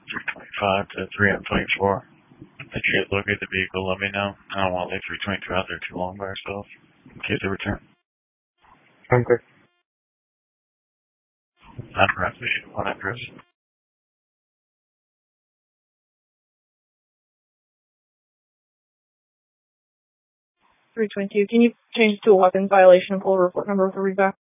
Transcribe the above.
325 to 3M24. If you locate the vehicle, let me know. I don't want to leave 322 out there too long by ourselves in case they return. Okay. Not correctly on address. 322. Can you change to a weapons violation and pull a report number for readback?